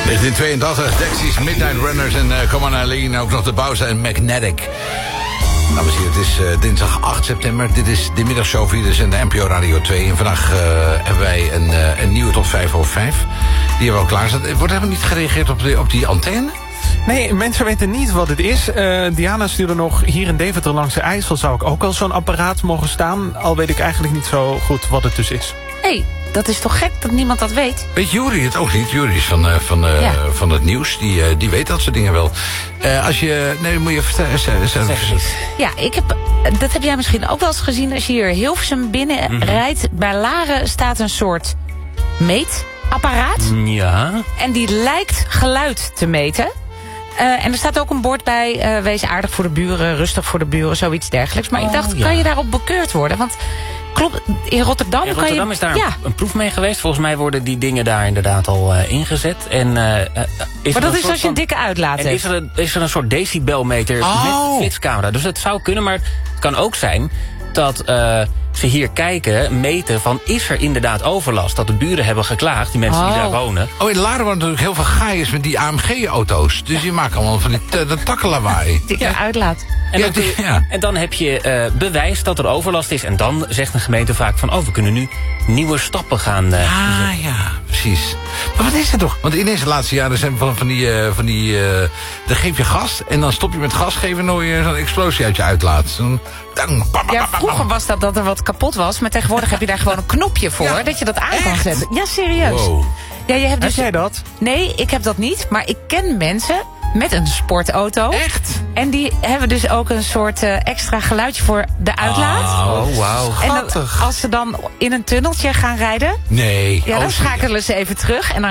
1982, Dexys, Midnight Runners en Come On Eileen. Ook nog de Bowser en Magnetic. Dames en heren, het is dinsdag 8 september. Dit is de middagshow via de NPO Radio 2. En vandaag hebben wij een nieuwe tot 5 over 5. Die hebben we al klaar staan. Wordt helemaal niet gereageerd op die antenne? Nee, mensen weten niet wat het is. Diana stuurde nog, hier in Deventer langs de IJssel zou ik ook wel zo'n apparaat mogen staan. Al weet ik eigenlijk niet zo goed wat het dus is. Hey, dat is toch gek dat niemand dat weet? Weet Juri het ook niet? Juri is van het nieuws. Die weet dat soort dingen wel. Als je... Nee, moet je vertellen. Ja, dat heb jij misschien ook wel eens gezien. Als je hier Hilversum binnen rijdt. Bij Laren staat een soort meetapparaat. Ja. En die lijkt geluid te meten. En er staat ook een bord bij, wees aardig voor de buren, rustig voor de buren, zoiets dergelijks. Maar ik dacht, kan je daarop bekeurd worden? Want klopt, in Rotterdam kan je... is daar een proef mee geweest. Volgens mij worden die dingen daar inderdaad al ingezet. En, maar dat is als je een dikke uitlaat hebt. En is er een soort decibelmeter met flitscamera. Dus het zou kunnen, maar het kan ook zijn dat ze hier kijken, meten van, is er inderdaad overlast? Dat de buren hebben geklaagd, die mensen die daar wonen. Oh, in Laren worden natuurlijk heel veel gaaiers met die AMG-auto's. Dus die maken allemaal van die takkenlawaai. Die uitlaat. En dan heb je bewijs dat er overlast is. En dan zegt een gemeente vaak van, we kunnen nu nieuwe stappen gaan ja, precies. Maar wat is het toch? Want ineens de laatste jaren zijn van die dan geef je gas en dan stop je met gas geven en dan je zo'n explosie uit je uitlaat. Ja, vroeger was dat er wat kapot was, maar tegenwoordig heb je daar gewoon een knopje voor dat je dat aan kan zetten. Ja, serieus. Wow. Ja, je hebt dus... Heb jij dat? Nee, ik heb dat niet, maar ik ken mensen met een sportauto. Echt? En die hebben dus ook een soort extra geluidje voor de uitlaat. Oh, wauw. En dan, als ze dan in een tunneltje gaan rijden... Nee. Ja, dan schakelen ze even terug en dan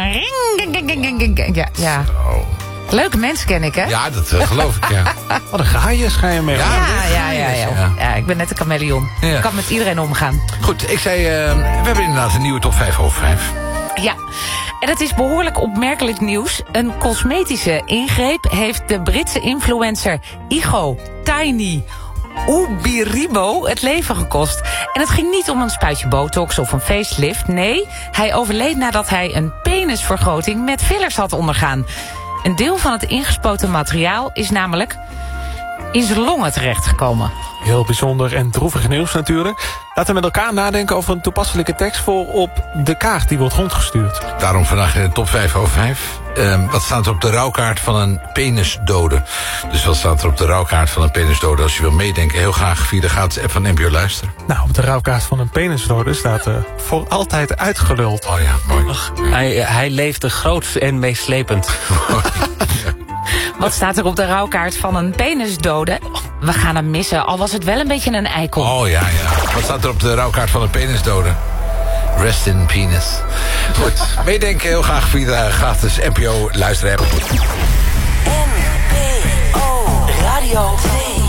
ring. Ja. Leuke mensen ken ik, hè? Ja, dat geloof ik, ja. Wat een gaaiers ga je mee. Ja, ik ben net een chameleon. Ja. Ik kan met iedereen omgaan. Goed, ik zei, we hebben inderdaad een nieuwe top 5 over 5. Ja, en het is behoorlijk opmerkelijk nieuws. Een cosmetische ingreep heeft de Britse influencer Igo Tiny Ubiribo het leven gekost. En het ging niet om een spuitje botox of een facelift. Nee, hij overleed nadat hij een penisvergroting met fillers had ondergaan. Een deel van het ingespoten materiaal is namelijk in zijn longen terechtgekomen. Heel bijzonder en droevig nieuws natuurlijk. Laten we met elkaar nadenken over een toepasselijke tekst voor op de kaart die wordt rondgestuurd. Daarom vandaag in de top 5 over 5. Wat staat er op de rouwkaart van een penisdode? Dus wat staat er op de rouwkaart van een penisdode? Als je wil meedenken, heel graag via de gratis app van NPO luisteren. Nou, op de rouwkaart van een penisdode staat voor altijd uitgeluld. Oh ja, mooi. Hij leefde groots en meeslepend. Wat staat er op de rouwkaart van een penisdode? We gaan hem missen, al was het wel een beetje een eikel. Oh ja. Wat staat er op de rouwkaart van een penisdode? Rest in penis. Goed, meedenken heel graag via de gratis NPO luisterapp. NPO Radio 2.